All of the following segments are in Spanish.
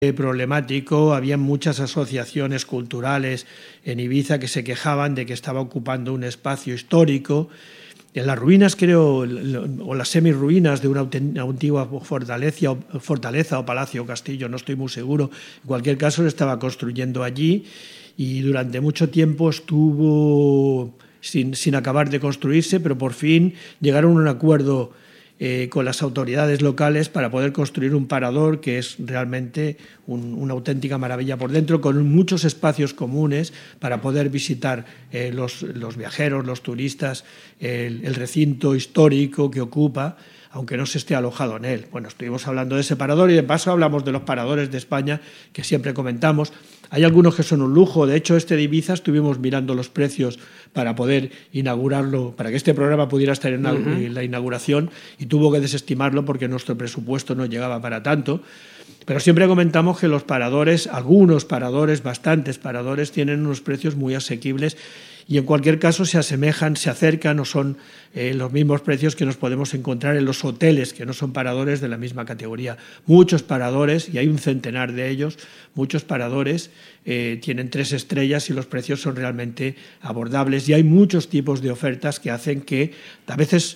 problemático. Había muchas asociaciones culturales en Ibiza que se quejaban de que estaba ocupando un espacio histórico. En las ruinas, creo, o las semirruinas de una antigua fortaleza o palacio o castillo, no estoy muy seguro. En cualquier caso, se estaba construyendo allí y durante mucho tiempo estuvo sin acabar de construirse, pero por fin llegaron a un acuerdo con las autoridades locales para poder construir un parador que es realmente una auténtica maravilla por dentro, con muchos espacios comunes para poder visitar los viajeros, los turistas, el recinto histórico que ocupa, aunque no se esté alojado en él. Bueno, estuvimos hablando de ese parador y de paso hablamos de los paradores de España que siempre comentamos. Hay algunos que son un lujo. De hecho, de Ibiza estuvimos mirando los precios para poder inaugurarlo, para que este programa pudiera estar en la inauguración, y tuvo que desestimarlo porque nuestro presupuesto no llegaba para tanto. Pero siempre comentamos que los paradores, algunos paradores, bastantes paradores, tienen unos precios muy asequibles y en cualquier caso se asemejan, se acercan o son los mismos precios que nos podemos encontrar en los hoteles, que no son paradores de la misma categoría. Muchos paradores, y hay un centenar de ellos, muchos paradores tienen 3 estrellas y los precios son realmente abordables, y hay muchos tipos de ofertas que hacen que a veces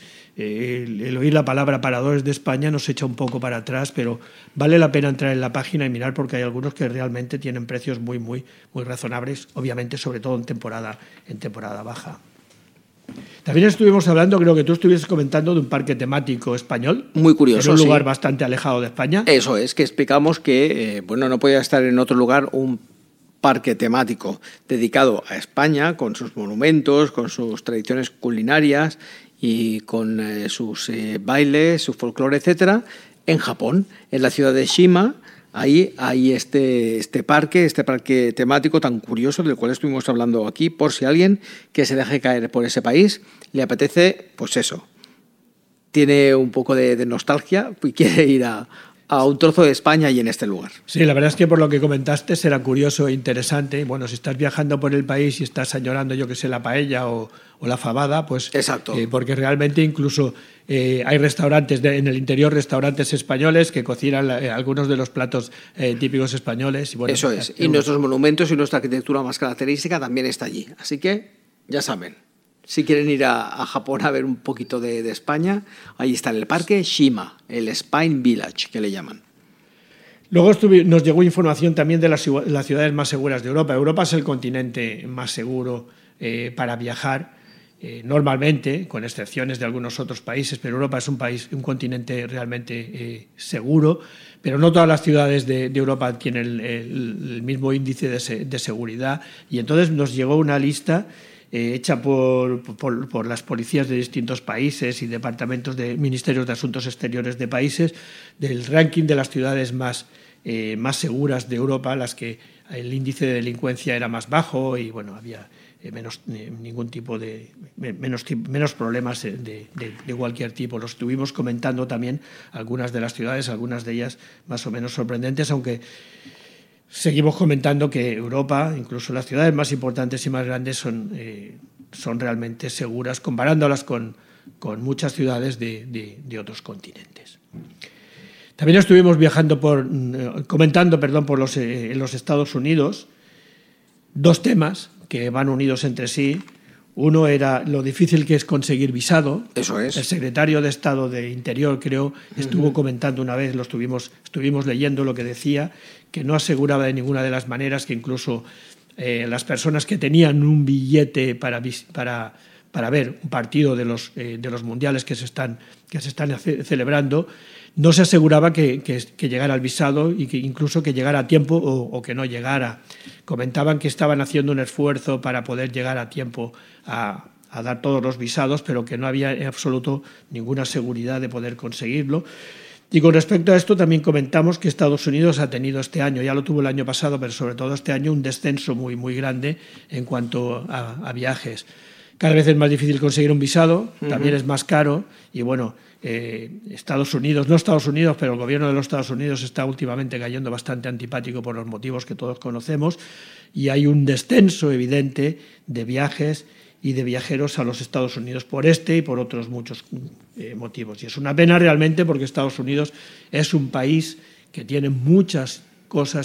el oír la palabra paradores de España nos echa un poco para atrás, pero vale la pena entrar en la página y mirar porque hay algunos que realmente tienen precios muy, muy, muy razonables, obviamente sobre todo en temporada baja. También estuvimos hablando, creo que tú estuvieses comentando, de un parque temático español. Muy curioso, en un lugar bastante alejado de España. Eso es, que explicamos que no podía estar en otro lugar un parque temático dedicado a España, con sus monumentos, con sus tradiciones culinarias y con sus bailes, su folclore, etcétera, en Japón, en la ciudad de Shima. Ahí hay este parque temático tan curioso del cual estuvimos hablando aquí, por si alguien que se deje caer por ese país le apetece, pues eso, tiene un poco de nostalgia y quiere ir a un trozo de España y en este lugar. Sí, la verdad es que por lo que comentaste será curioso e interesante. Bueno, si estás viajando por el país y estás añorando, yo que sé, la paella o la fabada, pues... Exacto. Porque realmente incluso hay restaurantes, en el interior restaurantes españoles que cocinan algunos de los platos típicos españoles. Y bueno, eso es. Y nuestros monumentos y nuestra arquitectura más característica también está allí. Así que, ya saben, si quieren ir a Japón a ver un poquito de España, ahí está el parque Shima, el Spine Village, que le llaman. Luego nos llegó información también de las ciudades más seguras de Europa. Europa es el continente más seguro para viajar, normalmente, con excepciones de algunos otros países, pero Europa es un continente realmente seguro, pero no todas las ciudades de Europa tienen el mismo índice de seguridad. Y entonces nos llegó una lista hecha por las policías de distintos países y departamentos de ministerios de asuntos exteriores de países, del ranking de las ciudades más seguras de Europa, las que el índice de delincuencia era más bajo y bueno, había ningún tipo de menos problemas de cualquier tipo. Lo estuvimos comentando también algunas de las ciudades, algunas de ellas más o menos sorprendentes, aunque seguimos comentando que Europa, incluso las ciudades más importantes y más grandes, son realmente seguras, comparándolas con muchas ciudades de otros continentes. También estuvimos comentando en los Estados Unidos 2 temas que van unidos entre sí. Uno era lo difícil que es conseguir visado. Eso es. El secretario de Estado de Interior, creo, estuvo comentando una vez, estuvimos leyendo lo que decía, que no aseguraba de ninguna de las maneras que incluso las personas que tenían un billete para ver un partido de los mundiales que se están celebrando, no se aseguraba que llegara el visado y que incluso que llegara a tiempo o que no llegara. Comentaban que estaban haciendo un esfuerzo para poder llegar a tiempo a dar todos los visados, pero que no había en absoluto ninguna seguridad de poder conseguirlo. Y con respecto a esto también comentamos que Estados Unidos ha tenido este año, ya lo tuvo el año pasado, pero sobre todo este año, un descenso muy, muy grande en cuanto a viajes. Cada vez es más difícil conseguir un visado, también es más caro y bueno, Estados Unidos, pero el gobierno de los Estados Unidos está últimamente cayendo bastante antipático por los motivos que todos conocemos y hay un descenso evidente de viajes y de viajeros a los Estados Unidos por y por otros muchos motivos. Y es una pena realmente porque Estados Unidos es un país que tiene muchas cosas